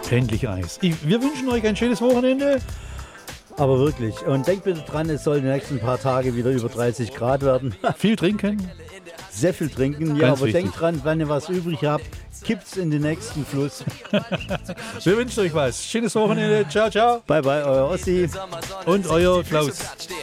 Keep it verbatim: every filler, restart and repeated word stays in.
Endlich Eis. Ich, wir wünschen euch ein schönes Wochenende. Aber wirklich. Und denkt bitte dran, es soll die nächsten paar Tage wieder über dreißig Grad werden. Viel trinken. Sehr viel trinken. Ja, Ganz aber wichtig. denkt dran, wenn ihr was übrig habt, kippt's in den nächsten Fluss. Wir wünschen euch was. Schönes Wochenende. Ciao, ciao. Bye, bye, euer Ossi. Und euer Klaus.